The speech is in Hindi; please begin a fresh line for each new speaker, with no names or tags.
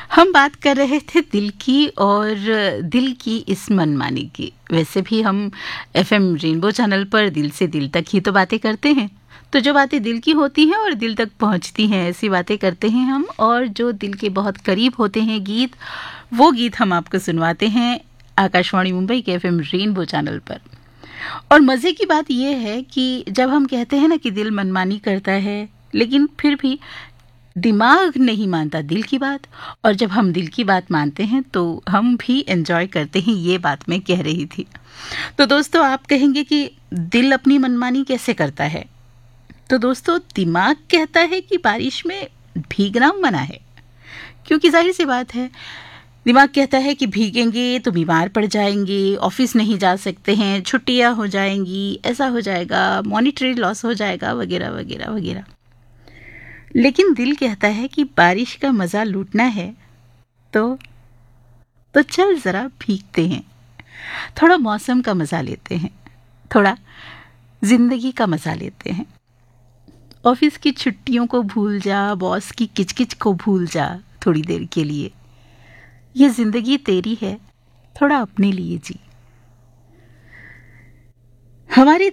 हम बात कर रहे थे दिल की और दिल की इस मनमानी की। वैसे भी हम एफएम रेनबो चैनल पर दिल से दिल तक ही तो बातें करते हैं। तो जो बातें दिल की होती हैं और दिल तक पहुंचती हैं, ऐसी बातें करते हैं हम। और जो दिल के बहुत करीब होते हैं गीत, वो गीत हम आपको सुनवाते हैं आकाशवाणी मुंबई के एफएम रेनबो चैनल पर। और मज़े की बात यह है कि जब हम कहते हैं ना कि दिल मनमानी करता है, लेकिन फिर भी दिमाग नहीं मानता दिल की बात। और जब हम दिल की बात मानते हैं तो हम भी एंजॉय करते हैं। ये बात मैं कह रही थी। तो दोस्तों, आप कहेंगे कि दिल अपनी मनमानी कैसे करता है? तो दोस्तों, दिमाग कहता है कि बारिश में भीगना मना है, क्योंकि जाहिर सी बात है, दिमाग कहता है कि भीगेंगे तो बीमार पड़ जाएंगे, ऑफिस नहीं जा सकते हैं, छुट्टियां हो जाएंगी, ऐसा हो जाएगा, मॉनिटरी लॉस हो जाएगा, वगैरह वगैरह वगैरह। लेकिन दिल कहता है कि बारिश का मज़ा लूटना है तो चल ज़रा भीगते हैं, थोड़ा मौसम का मज़ा लेते हैं, थोड़ा ज़िंदगी का मज़ा लेते हैं। ऑफिस की छुट्टियों को भूल जा, बॉस की किचकिच को भूल जा थोड़ी देर के लिए। ये ज़िंदगी तेरी है, थोड़ा अपने लिए जी। हमारे